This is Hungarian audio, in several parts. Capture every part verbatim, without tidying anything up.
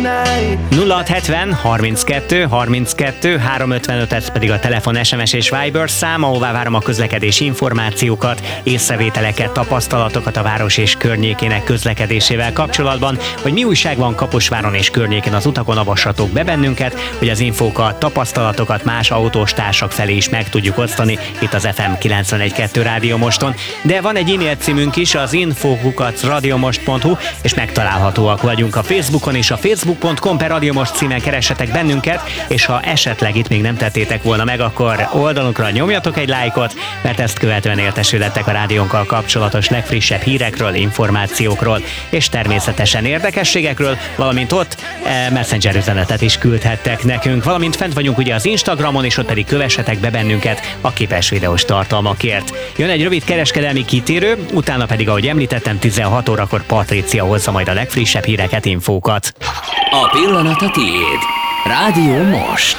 nulla hat hetven harminckettő harminckettő háromszázötvenöt, ez pedig a telefon, es em es és Viber szám, ahová várom a közlekedési információkat, észrevételeket, tapasztalatokat a város és környékének közlekedésével kapcsolatban, hogy mi újság van Kaposváron és környéken az utakon, avassatok be bennünket, hogy az infókat, tapasztalatokat más autós társak felé is meg tudjuk osztani itt az ef em kilencvenegy kettő Rádió Moston. De van egy e-mail címünk is, az info kukac radiomost pont hu, és megtalálhatóak vagyunk a Facebookon is, a facebook pont com per radiomost címen keressetek bennünket, és ha esetleg itt még nem tettétek volna meg, akkor oldalunkra nyomjatok egy lájkot, mert ezt követően értesülettek a rádiónkkal kapcsolatos legfrissebb hírekről, információkról, és természetesen érdekességekről, valamint ott e, messenger üzenetet is küldhettek nekünk, valamint fent vagyunk ugye az Instagramon, és ott pedig kövessetek be bennünket a képes videós tartalmakért. Jön egy rövid kereskedelmi kitérő, utána pedig, ahogy említettem, tizenhat órakor Patrícia hozza majd a legfrissebb híreket, infókat. A pillanat a tiéd. Rádió Most.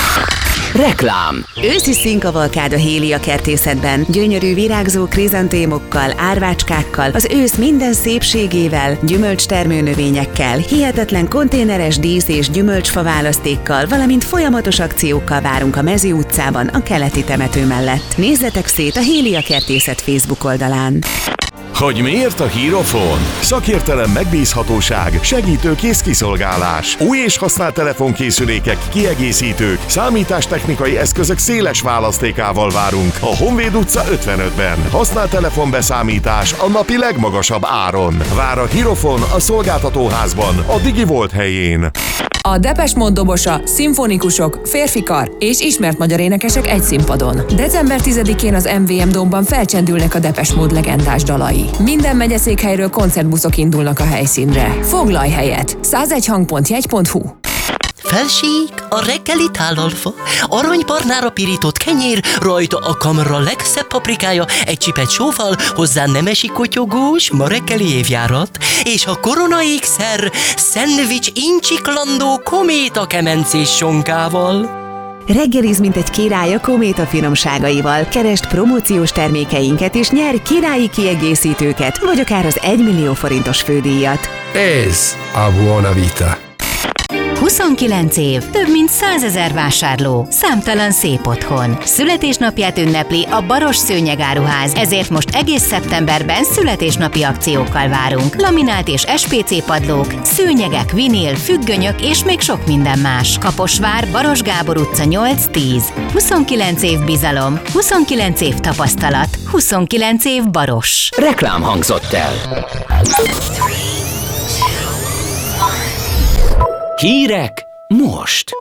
Reklám. Őszi színkavalkád a Hélia kertészetben. Gyönyörű virágzó krizantémokkal, árvácskákkal, az ősz minden szépségével, gyümölcstermőnövényekkel, hihetetlen konténeres dísz és gyümölcsfa választékkal, valamint folyamatos akciókkal várunk a Mezi utcában, a keleti temető mellett. Nézzetek szét a Hélia kertészet Facebook oldalán. Hogy miért a Hírofon? Szakértelem, megbízhatóság, segítőkész kiszolgálás, új és használt telefonkészülékek, kiegészítők, számítástechnikai eszközök széles választékával várunk a Honvéd utca ötvenötben. Használt telefonbeszámítás a napi legmagasabb áron. Vár a Hírofon a szolgáltatóházban, a DigiVolt helyén. A Depeche Mode dobosa, szimfonikusok, férfikar és ismert magyar énekesek egy színpadon. december tizedikén az em vé em Domban felcsendülnek a Depeche Mode legendás dalai. Minden megyeszékhelyről koncertbuszok indulnak a helyszínre. Foglalj helyet! százegy hang pont jegy pont hu. Felség, a reggeli tálalfa, aranybarnára pirított kenyér, rajta a kamra legszebb paprikája, egy csipet sóval, hozzá nemesi kotyogós, ma reggeli évjárat, és a korona ékszer, szendvics incsiklandó kométa kemencés sonkával. Reggeliz, mint egy király a Kométa finomságaival. Keresd promóciós termékeinket és nyerj királyi kiegészítőket, vagy akár az egymillió forintos fődíjat. Ez a Buona Vita. huszonkilenc év, több mint százezer vásárló, számtalan szép otthon. Születésnapját ünnepli a Baros Szőnyegáruház, ezért most egész szeptemberben születésnapi akciókkal várunk. Laminált és es pé cé padlók, szőnyegek, vinil, függönyök és még sok minden más. Kaposvár, Baros Gábor utca nyolc tíz. huszonkilenc év bizalom, huszonkilenc év tapasztalat, huszonkilenc év Baros. Reklám hangzott el. Hírek most.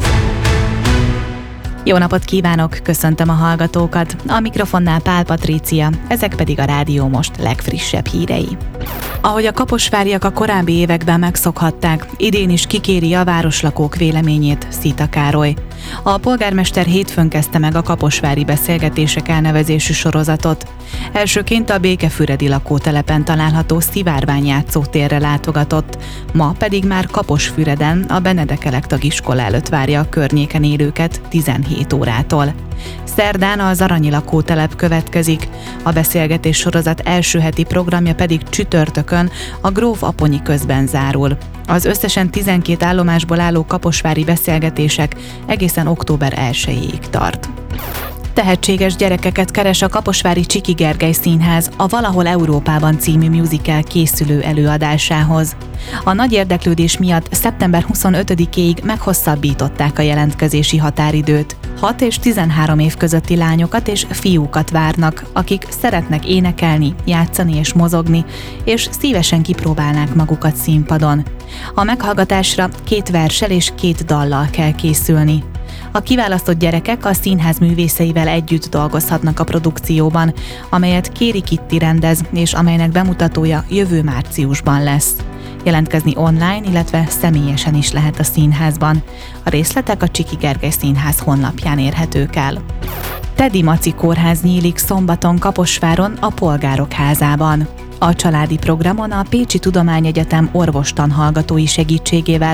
Jó napot kívánok, köszöntöm a hallgatókat. A mikrofonnál Pál Patrícia, ezek pedig a Rádió Most legfrissebb hírei. Ahogy a kaposváriak a korábbi években megszokhatták, idén is kikéri a városlakók véleményét Szita Károly. A polgármester hétfőn kezdte meg a kaposvári beszélgetések elnevezésű sorozatot. Elsőként a Békefüredi lakótelepen található Szivárvány játszótérre látogatott, ma pedig már Kaposfüreden a Benedek Elektag iskola előtt várja a környéken élőket tizenhét órától. Szerdán az Aranyi lakótelep következik, a beszélgetés sorozat első heti programja pedig csütörtökön a Gróf Aponyi közben zárul. Az összesen tizenkét állomásból álló kaposvári beszélgetések egészen október elsejéig tart. Tehetséges gyerekeket keres a kaposvári Csiki Gergely Színház a Valahol Európában című musical készülő előadásához. A nagy érdeklődés miatt szeptember huszonötödikéig meghosszabbították a jelentkezési határidőt. hat és tizenhárom év közötti lányokat és fiúkat várnak, akik szeretnek énekelni, játszani és mozogni, és szívesen kipróbálnák magukat színpadon. A meghallgatásra két verssel és két dallal kell készülni. A kiválasztott gyerekek a színház művészeivel együtt dolgozhatnak a produkcióban, amelyet Kéri Kitti rendez, és amelynek bemutatója jövő márciusban lesz. Jelentkezni online, illetve személyesen is lehet a színházban. A részletek a Csiki Gergely Színház honlapján érhetők el. Tedi Maci kórház nyílik szombaton Kaposváron a Polgárok házában. A családi programon a Pécsi Tudományegyetem orvostanhallgatói segítségével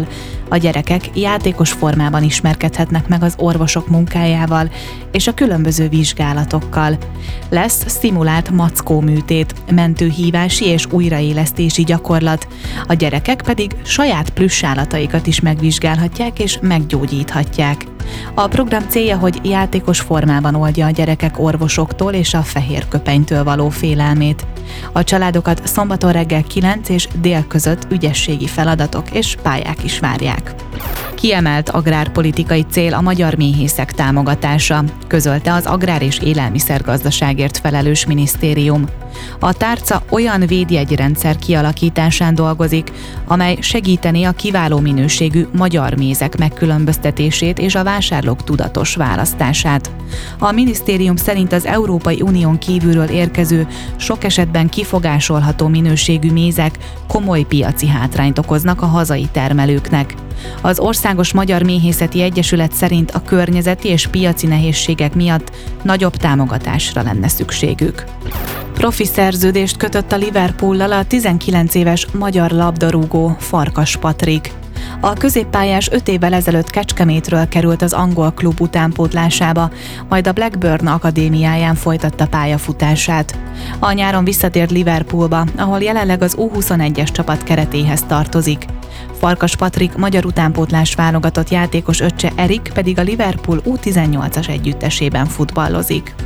A gyerekek játékos formában ismerkedhetnek meg az orvosok munkájával és a különböző vizsgálatokkal. Lesz szimulált mackóműtét, mentőhívási és újraélesztési gyakorlat. A gyerekek pedig saját plüssállataikat is megvizsgálhatják és meggyógyíthatják. A program célja, hogy játékos formában oldja a gyerekek orvosoktól és a fehér köpenytől való félelmét. A családokat szombaton reggel kilenc és dél között ügyességi feladatok és pályák is várják. Kiemelt agrárpolitikai cél a magyar méhészek támogatása, közölte az Agrár- és Élelmiszergazdaságért felelős minisztérium. A tárca olyan védjegyrendszer kialakításán dolgozik, amely segítené a kiváló minőségű magyar mézek megkülönböztetését és a vásárlók tudatos választását. A minisztérium szerint az Európai Unión kívülről érkező, sok esetben kifogásolható minőségű mézek komoly piaci hátrányt okoznak a hazai termelőknek. Az Országos Magyar Méhészeti Egyesület szerint a környezeti és piaci nehézségek miatt nagyobb támogatásra lenne szükségük. Profi szerződést kötött a Liverpoollal a tizenkilenc éves magyar labdarúgó Farkas Patrik. A középpályás öt évvel ezelőtt Kecskemétről került az angol klub utánpótlásába, majd a Blackburn akadémiáján folytatta pályafutását. A nyáron visszatért Liverpoolba, ahol jelenleg az U huszonegyes csapat keretéhez tartozik. Farkas Patrik magyar utánpótlás válogatott játékos öccse Erik pedig a Liverpool U tizennyolcas együttesében futballozik.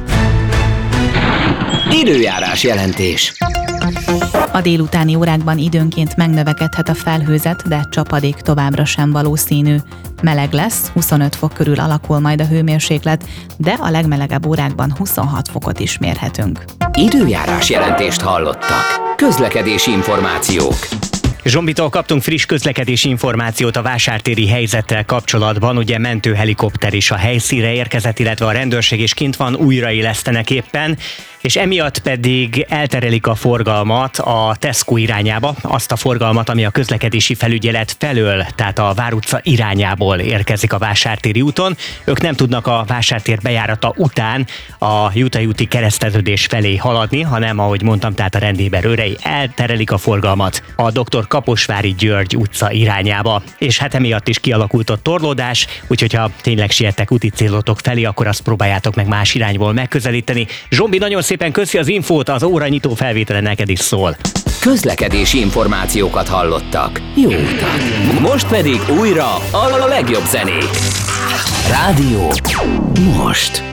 Időjárás jelentés. A délutáni órákban időnként megnövekedhet a felhőzet, de csapadék továbbra sem valószínű. Meleg lesz, huszonöt fok körül alakul majd a hőmérséklet, de a legmelegebb órákban huszonhat fokot is mérhetünk. Időjárás jelentést hallottak. Közlekedési információk. Zsombitól kaptunk friss közlekedési információt a vásártéri helyzettel kapcsolatban. Ugye mentőhelikopter is a helyszínre érkezett, illetve a rendőrség is kint van, újraélesztenek éppen, és emiatt pedig elterelik a forgalmat a Tesco irányába, azt a forgalmat, ami a közlekedési felügyelet felől, tehát a Vár utca irányából érkezik a vásártéri úton. Ők nem tudnak a vásártér bejárata után a Jutai úti kereszteződés felé haladni, hanem, ahogy mondtam, tehát a Rendéber őrei elterelik a forgalmat a doktor Kaposvári György utca irányába. És hát emiatt is kialakult a torlódás, úgyhogy ha tényleg siettek úti célotok felé, akkor azt próbáljátok meg más irányból megközelíteni. Zsombi, nagyon szépen köszi az infót, az óranyitó felvétele neked is szól. Közlekedési információkat hallottak. Jó utat! Most pedig újra a legjobb zenék. Rádió Most.